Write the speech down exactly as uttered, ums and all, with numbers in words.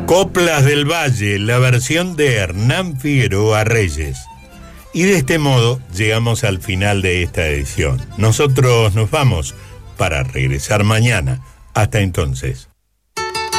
Coplas del Valle, la versión de Hernán Figueroa Reyes. Y de este modo llegamos al final de esta edición. Nosotros nos vamos para regresar mañana. Hasta entonces.